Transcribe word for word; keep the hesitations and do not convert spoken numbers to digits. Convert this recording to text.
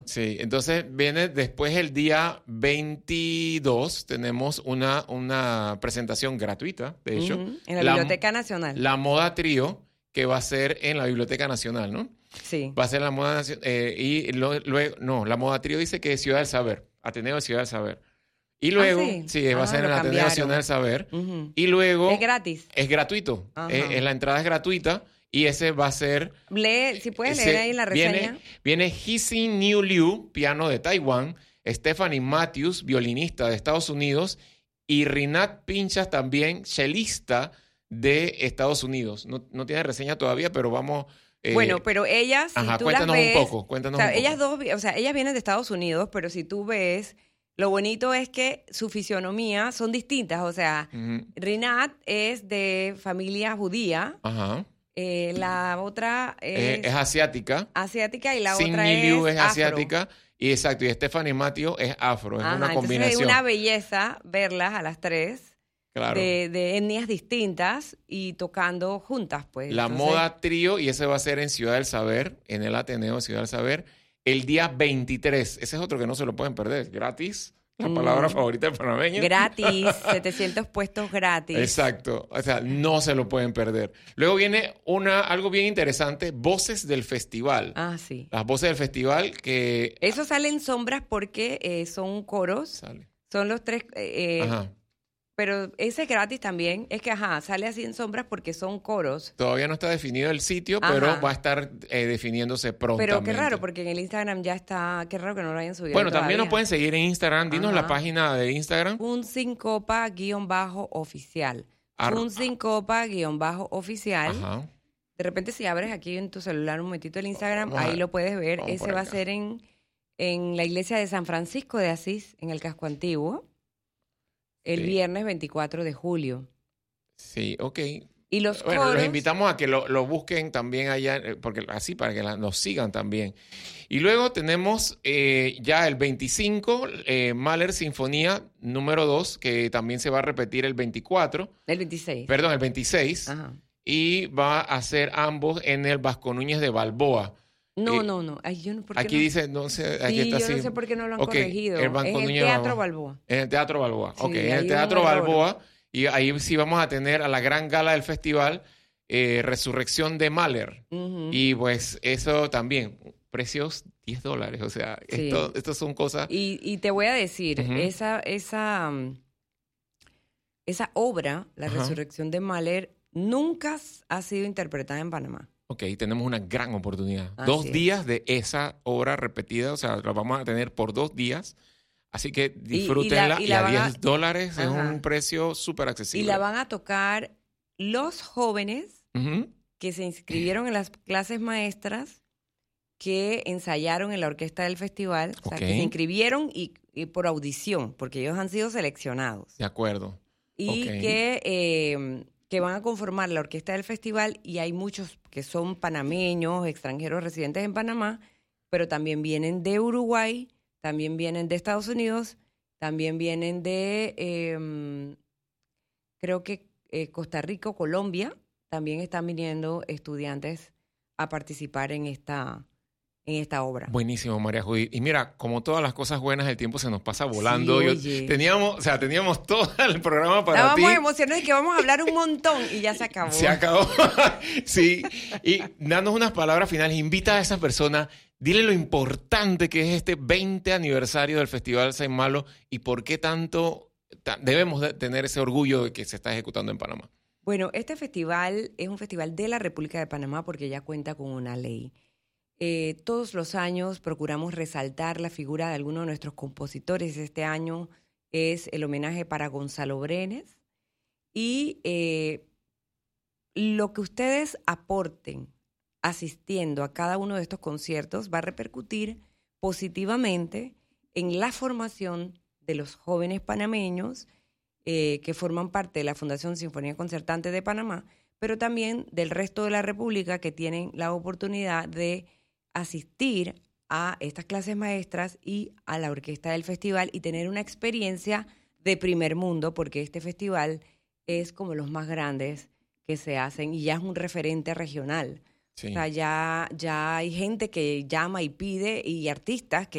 Sí, entonces viene después el día veintidós, tenemos una, una presentación gratuita, de hecho. Uh-huh. En la, la Biblioteca Nacional. La Moda Trío, que va a ser en la Biblioteca Nacional, ¿no? Sí. Va a ser la Moda Nacional. Eh, y luego, lo, no, la Moda Trío dice que es Ciudad del Saber, Ateneo de Ciudad del Saber. Y luego, ah, sí, sí ah, va a ser en el Ateneo Nacional del Saber. Uh-huh. Y luego... ¿Es gratis? Es gratuito. Eh, eh, la entrada es gratuita. Y ese va a ser... Lee, si puedes leer ahí la reseña. Viene, viene Hee-Sin Niu Liu, piano de Taiwán, Stephanie Matthews, violinista de Estados Unidos, y Rinat Pinchas también, chelista de Estados Unidos. No, no tiene reseña todavía, pero vamos... Eh, bueno, pero ellas, si ajá, tú cuéntanos las ves... un poco, cuéntanos o sea, un poco. Ellas dos, o sea, ellas vienen de Estados Unidos, pero si tú ves... Lo bonito es que su fisionomía son distintas. O sea, uh-huh. Rinat es de familia judía. Ajá. Eh, la otra es... Eh, es asiática. Asiática y la Sin otra Liu es, es asiática. Y exacto, y Stephanie Matthews es afro. Es Ajá, una combinación. Es una belleza verlas a las tres. Claro. De, de etnias distintas y tocando juntas, pues. La Entonces... Moda Trío, y ese va a ser en Ciudad del Saber, en el Ateneo de Ciudad del Saber, el día veintitrés. Ese es otro que no se lo pueden perder. Gratis. La mm. palabra favorita del panameño. Gratis. setecientos puestos gratis. Exacto. O sea, no se lo pueden perder. Luego viene una, algo bien interesante, Voces del Festival. Ah, sí. Las Voces del Festival que... Eso sale en sombras porque eh, son coros. Sale. Son los tres... Eh, Ajá. Pero ese es gratis también. Es que, ajá, sale así en sombras porque son coros. Todavía no está definido el sitio, ajá. pero va a estar eh, definiéndose prontamente. Pero qué raro, porque en el Instagram ya está... Qué raro que no lo hayan subido Bueno, todavía. también nos pueden seguir en Instagram. Dinos ajá. la página de Instagram. Un Sincopa guión bajo oficial. Ar- Un Sincopa guión bajo oficial. Ajá. De repente, si abres aquí en tu celular un momentito el Instagram, Vamos ahí a, lo puedes ver. Ese va acá. a ser en, en la iglesia de San Francisco de Asís, en el Casco Antiguo. El sí. viernes veinticuatro de julio. Sí, ok. Y los bueno, coros... los invitamos a que lo, lo busquen también allá, porque así para que la, nos sigan también. Y luego tenemos eh, ya el veinticinco, eh, Mahler Sinfonía número dos, que también se va a repetir el veinticuatro. El veintiséis. Perdón, el veintiséis. Ajá. Y va a ser ambos en el Vasco Núñez de Balboa. No, eh, no, no. Ay, yo no ¿por qué aquí no? dice, no sé, aquí sí, está yo así. no sé por qué no lo han okay, corregido. El Banco en el Núñez Teatro Balboa. Balboa. En el Teatro Balboa. Sí, ok, en el Teatro un Balboa. Y ahí sí vamos a tener a la gran gala del festival, eh, Resurrección de Mahler. Uh-huh. Y pues eso también, precios diez dólares. O sea, sí. esto, esto son cosas... Y, y te voy a decir, uh-huh. esa, esa, esa obra, La uh-huh. Resurrección de Mahler, nunca ha sido interpretada en Panamá. Ok, tenemos una gran oportunidad. Así dos es. días de esa obra repetida, o sea, la vamos a tener por dos días. Así que disfrútenla y, y, la, y, y a diez dólares es un precio súper accesible. Y la van a tocar los jóvenes uh-huh. que se inscribieron en las clases maestras, que ensayaron en la orquesta del festival, o sea, okay. que se inscribieron y, y por audición, porque ellos han sido seleccionados. De acuerdo. Y okay. que... Eh, que van a conformar la orquesta del festival, y hay muchos que son panameños, extranjeros residentes en Panamá, pero también vienen de Uruguay, también vienen de Estados Unidos, también vienen de, eh, creo que eh, Costa Rica, Colombia, también están viniendo estudiantes a participar en esta, en esta obra. Buenísimo, María Judith. Y mira, como todas las cosas buenas, el tiempo se nos pasa volando. Sí, Yo, oye. teníamos, o sea, teníamos todo el programa para Estábamos ti. Estábamos emocionados de que vamos a hablar un montón y ya se acabó. Se acabó. Sí. Y danos unas palabras finales. Invita a esa persona, dile lo importante que es este veinte aniversario del Festival Saint Malo y por qué tanto ta- debemos de tener ese orgullo de que se está ejecutando en Panamá. Bueno, este festival es un festival de la República de Panamá porque ya cuenta con una ley. Eh, todos los años procuramos resaltar la figura de alguno de nuestros compositores. Este año es el homenaje para Gonzalo Brenes. Y eh, lo que ustedes aporten asistiendo a cada uno de estos conciertos va a repercutir positivamente en la formación de los jóvenes panameños eh, que forman parte de la Fundación Sinfonía Concertante de Panamá, pero también del resto de la República que tienen la oportunidad de asistir a estas clases maestras y a la orquesta del festival y tener una experiencia de primer mundo, porque este festival es como los más grandes que se hacen y ya es un referente regional. Sí. O sea, ya, ya hay gente que llama y pide y artistas que